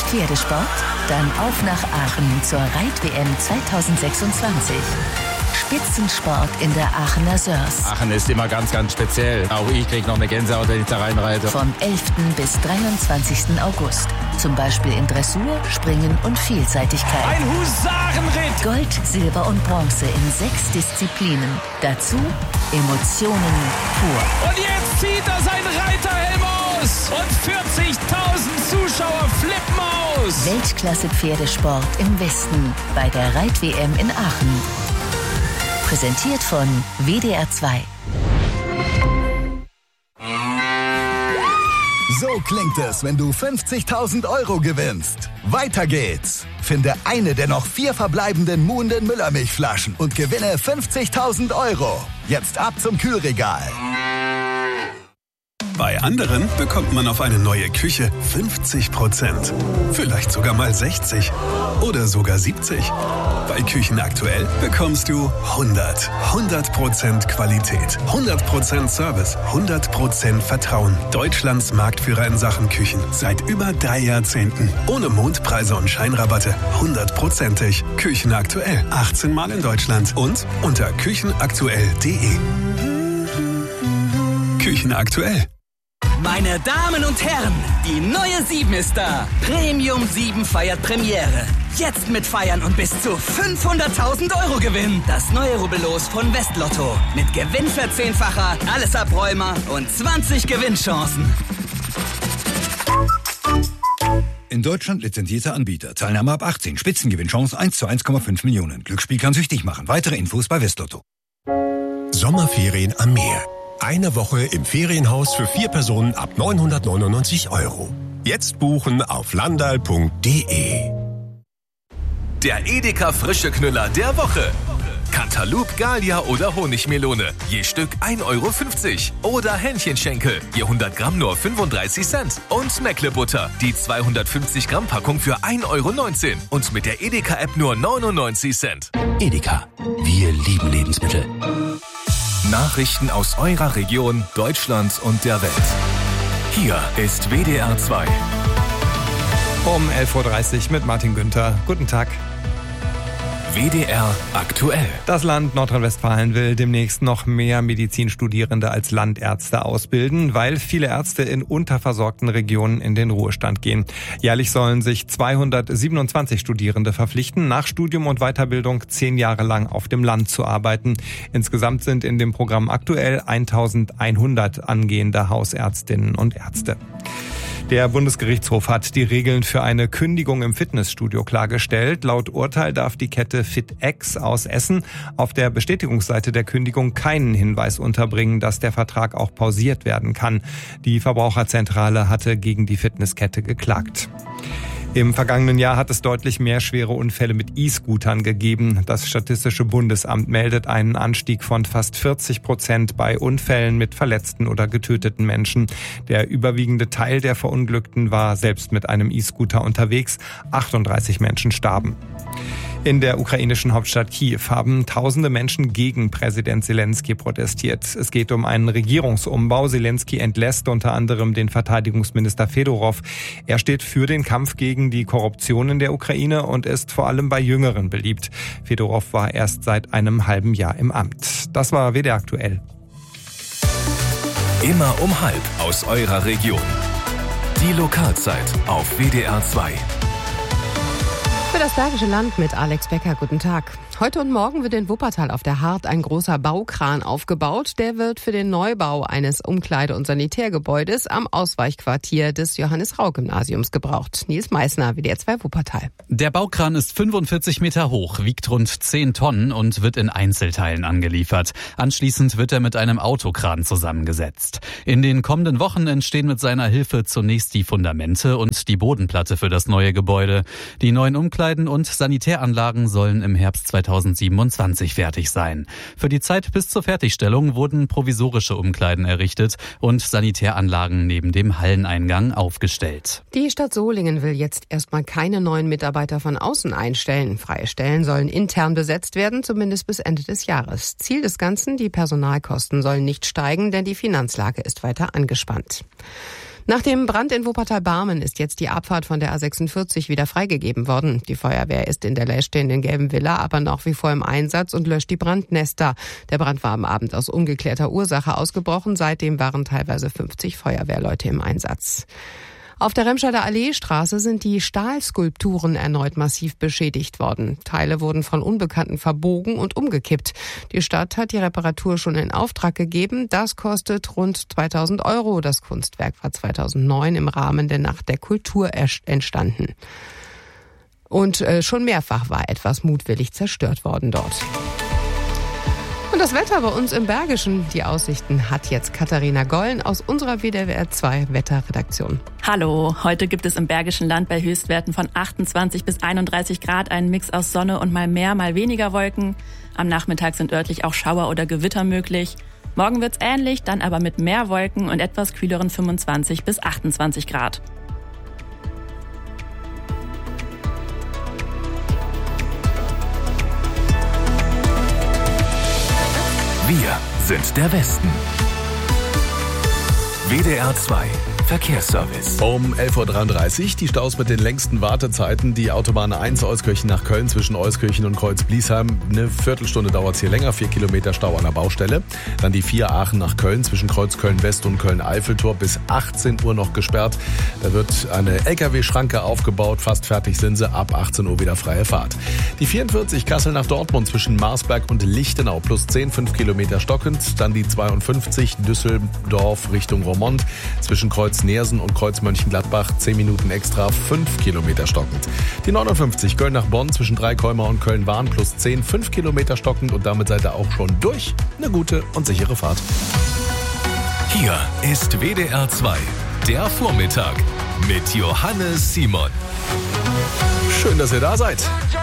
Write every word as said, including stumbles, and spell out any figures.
Pferdesport? Dann auf nach Aachen zur Reit-W M zwanzig sechsundzwanzig. Spitzensport in der Aachener Sörs. Aachen ist immer ganz, ganz speziell. Auch ich kriege noch eine Gänsehaut, wenn ich da reinreite. Vom elften bis dreiundzwanzigsten August. Zum Beispiel in Dressur, Springen und Vielseitigkeit. Ein Husarenritt! Gold, Silber und Bronze in sechs Disziplinen. Dazu Emotionen pur. Und jetzt zieht er sein Reiterhelm aus. Und vierzigtausend Zuschauer flippen aus. Weltklasse-Pferdesport im Westen bei der Reit-W M in Aachen. Präsentiert von W D R zwei. So klingt es, wenn du fünfzigtausend Euro gewinnst. Weiter geht's. Finde eine der noch vier verbleibenden Muhnden Müllermilchflaschen und gewinne fünfzigtausend Euro. Jetzt ab zum Kühlregal. Bei anderen bekommt man auf eine neue Küche fünfzig Prozent. Vielleicht sogar mal sechzig oder sogar siebzig. Bei Küchen aktuell bekommst du hundert. hundert Prozent Qualität, hundert Prozent Service, hundert Prozent Vertrauen. Deutschlands Marktführer in Sachen Küchen. Seit über drei Jahrzehnten. Ohne Mondpreise und Scheinrabatte. hundertprozentig. Küchen aktuell. achtzehn Mal in Deutschland. Und unter küchenaktuell punkt de. Küchen aktuell. Meine Damen und Herren, die neue sieben ist da. Premium sieben feiert Premiere. Jetzt mit Feiern und bis zu fünfhunderttausend Euro Gewinn. Das neue Rubbellos von Westlotto. Mit Gewinnverzehnfacher, alles Abräumer und zwanzig Gewinnchancen. In Deutschland lizenzierter Anbieter. Teilnahme ab achtzehn. Spitzengewinnchance eins zu eins Komma fünf Millionen. Glücksspiel kann süchtig machen. Weitere Infos bei Westlotto. Sommerferien am Meer. Eine Woche im Ferienhaus für vier Personen ab neunhundertneunundneunzig Euro. Jetzt buchen auf landal punkt de. Der Edeka Frische Knüller der Woche. Cantaloupe, Gallia oder Honigmelone. Je Stück ein Euro fünfzig. Oder Hähnchenschenkel. Je hundert Gramm nur fünfunddreißig Cent. Und Meckle-Butter. Die zweihundertfünfzig Gramm Packung für ein Euro neunzehn. Und mit der Edeka-App nur neunundneunzig Cent. Edeka. Wir lieben Lebensmittel. Nachrichten aus eurer Region, Deutschland und der Welt. Hier ist W D R zwei. Um elf Uhr dreißig mit Martin Günther. Guten Tag. W D R aktuell. Das Land Nordrhein-Westfalen will demnächst noch mehr Medizinstudierende als Landärzte ausbilden, weil viele Ärzte in unterversorgten Regionen in den Ruhestand gehen. Jährlich sollen sich zweihundertsiebenundzwanzig Studierende verpflichten, nach Studium und Weiterbildung zehn Jahre lang auf dem Land zu arbeiten. Insgesamt sind in dem Programm aktuell eintausendeinhundert angehende Hausärztinnen und Ärzte. Der Bundesgerichtshof hat die Regeln für eine Kündigung im Fitnessstudio klargestellt. Laut Urteil darf die Kette FitX aus Essen auf der Bestätigungsseite der Kündigung keinen Hinweis unterbringen, dass der Vertrag auch pausiert werden kann. Die Verbraucherzentrale hatte gegen die Fitnesskette geklagt. Im vergangenen Jahr hat es deutlich mehr schwere Unfälle mit E-Scootern gegeben. Das Statistische Bundesamt meldet einen Anstieg von fast vierzig Prozent bei Unfällen mit verletzten oder getöteten Menschen. Der überwiegende Teil der Verunglückten war selbst mit einem E-Scooter unterwegs. achtunddreißig Menschen starben. In der ukrainischen Hauptstadt Kiew haben tausende Menschen gegen Präsident Selenskyj protestiert. Es geht um einen Regierungsumbau. Selenskyj entlässt unter anderem den Verteidigungsminister Fedorov. Er steht für den Kampf gegen die Korruption in der Ukraine und ist vor allem bei Jüngeren beliebt. Fedorov war erst seit einem halben Jahr im Amt. Das war W D R aktuell. Immer um halb aus eurer Region. Die Lokalzeit auf W D R zwei. Für das Bergische Land mit Alex Becker. Guten Tag. Heute und morgen wird in Wuppertal auf der Hart ein großer Baukran aufgebaut. Der wird für den Neubau eines Umkleide- und Sanitärgebäudes am Ausweichquartier des Johannes-Rau-Gymnasiums gebraucht. Nils Meissner, W D R zwei Wuppertal. Der Baukran ist fünfundvierzig Meter hoch, wiegt rund zehn Tonnen und wird in Einzelteilen angeliefert. Anschließend wird er mit einem Autokran zusammengesetzt. In den kommenden Wochen entstehen mit seiner Hilfe zunächst die Fundamente und die Bodenplatte für das neue Gebäude. Die neuen Umkleiden- und Sanitäranlagen sollen im Herbst zweitausendsiebenundzwanzig fertig sein. Für die Zeit bis zur Fertigstellung wurden provisorische Umkleiden errichtet und Sanitäranlagen neben dem Halleneingang aufgestellt. Die Stadt Solingen will jetzt erstmal keine neuen Mitarbeiter von außen einstellen. Freie Stellen sollen intern besetzt werden, zumindest bis Ende des Jahres. Ziel des Ganzen, die Personalkosten sollen nicht steigen, denn die Finanzlage ist weiter angespannt. Nach dem Brand in Wuppertal-Barmen ist jetzt die Abfahrt von der A sechsundvierzig wieder freigegeben worden. Die Feuerwehr ist in der leerstehenden gelben Villa aber nach wie vor im Einsatz und löscht die Brandnester. Der Brand war am Abend aus ungeklärter Ursache ausgebrochen. Seitdem waren teilweise fünfzig Feuerwehrleute im Einsatz. Auf der Remscheider Alleestraße sind die Stahlskulpturen erneut massiv beschädigt worden. Teile wurden von Unbekannten verbogen und umgekippt. Die Stadt hat die Reparatur schon in Auftrag gegeben. Das kostet rund zweitausend Euro. Das Kunstwerk war zweitausendneun im Rahmen der Nacht der Kultur entstanden. Und äh, schon mehrfach war etwas mutwillig zerstört worden dort. Und das Wetter bei uns im Bergischen. Die Aussichten hat jetzt Katharina Gollen aus unserer W D R zwei Wetterredaktion. Hallo, heute gibt es im Bergischen Land bei Höchstwerten von achtundzwanzig bis einunddreißig Grad einen Mix aus Sonne und mal mehr, mal weniger Wolken. Am Nachmittag sind örtlich auch Schauer oder Gewitter möglich. Morgen wird's ähnlich, dann aber mit mehr Wolken und etwas kühleren fünfundzwanzig bis achtundzwanzig Grad. Wir sind der Westen. W D R zwei Verkehrsservice. Um elf Uhr dreiunddreißig die Staus mit den längsten Wartezeiten. Die Autobahn eins Euskirchen nach Köln zwischen Euskirchen und Kreuz-Bliesheim. Eine Viertelstunde dauert es hier länger, vier Kilometer Stau an der Baustelle. Dann die vier Aachen nach Köln zwischen Kreuz Köln-West und Köln-Eiffeltor bis achtzehn Uhr noch gesperrt. Da wird eine L K W-Schranke aufgebaut, fast fertig sind sie, ab achtzehn Uhr wieder freie Fahrt. Die vierundvierzig Kassel nach Dortmund zwischen Marsberg und Lichtenau plus zehn, fünf Kilometer stockend. Dann die zweiundfünfzig Düsseldorf Richtung Roermond zwischen Kreuz Neersen und Kreuz Mönchengladbach, zehn Minuten extra, fünf Kilometer stockend. Die neunundfünfzig Köln nach Bonn zwischen Dreikolmer und Köln-Wahn plus zehn, fünf Kilometer stockend und damit seid ihr auch schon durch. Eine gute und sichere Fahrt. Hier ist W D R zwei, der Vormittag mit Johannes Simon. Schön, dass ihr da seid.